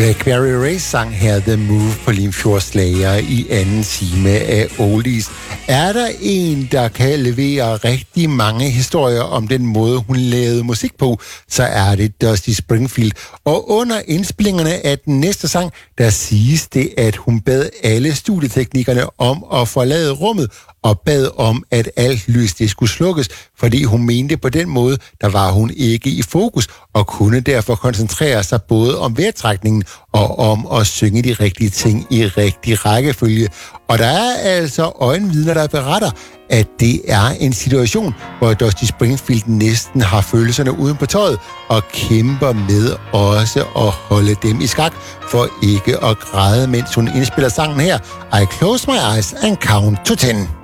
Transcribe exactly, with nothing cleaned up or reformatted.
Blackberry Race sang her The Move på Limfjordslager i anden time af Oldies. Er der en, der kan levere rigtig mange historier om den måde, hun lavede musik på, så er det Dusty Springfield. Og under indspillingerne af den næste sang, der siges det, at hun bad alle studieteknikerne om at forlade rummet og bad om, at alt lys det skulle slukkes, fordi hun mente på den måde, der var hun ikke i fokus og kunne derfor koncentrere sig både om vejrtrækningen og om at synge de rigtige ting i rigtig rækkefølge. Og der er altså øjenvidner, der beretter, at det er en situation, hvor Dusty Springfield næsten har følelserne uden på tøjet og kæmper med også at holde dem i skak for ikke at græde, mens hun indspiller sangen her I Close My Eyes and Count to Ten.